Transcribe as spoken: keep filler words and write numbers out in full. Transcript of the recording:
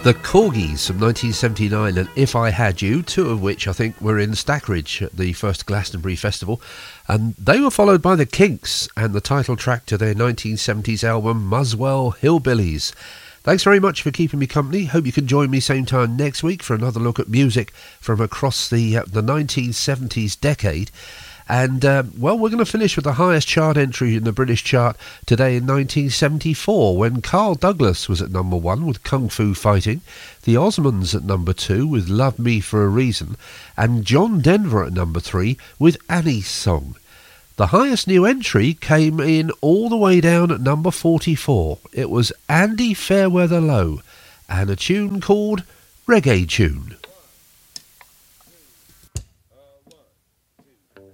The Corgis from nineteen seventy-nine and If I Had You, two of which I think were in Stackridge at the first Glastonbury Festival, and they were followed by the Kinks and the title track to their nineteen seventies album Muswell Hillbillies. Thanks very much for keeping me company. Hope you can join me same time next week for another look at music from across the uh, the nineteen seventies decade. And, uh, well, we're going to finish with the highest chart entry in the British chart today in nineteen seventy-four, when Carl Douglas was at number one with Kung Fu Fighting, the Osmonds at number two with Love Me for a Reason, and John Denver at number three with Annie's Song. The highest new entry came in all the way down at number forty-four. It was Andy Fairweather Low, and a tune called Reggae Tune.